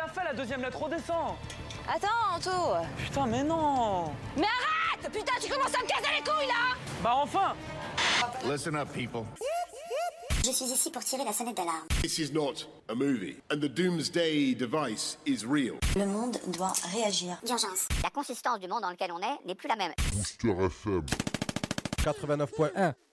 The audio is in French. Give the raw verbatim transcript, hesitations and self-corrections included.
l'a fait la deuxième lettre, redescends. Attends, Anto. Putain, mais non. Mais arrête! Putain, tu commences à me casser les couilles, là! Bah enfin. Listen up, people. Je suis ici pour tirer la sonnette d'alarme. This is not a movie, and the doomsday device is real. Le monde doit réagir. D'urgence. La consistance du monde dans lequel on est n'est plus la même. Booster F M quatre-vingt-neuf point un